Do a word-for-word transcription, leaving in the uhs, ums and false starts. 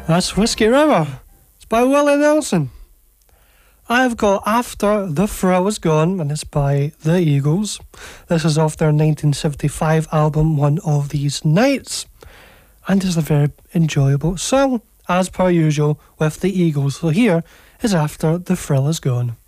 That's Whiskey River. It's by Willie Nelson. I've got After the Thrill Is Gone, and it's by the Eagles. This is off their nineteen seventy-five album, One of These Nights. And it's a very enjoyable song, as per usual, with the Eagles. So here is After the Thrill Is Gone.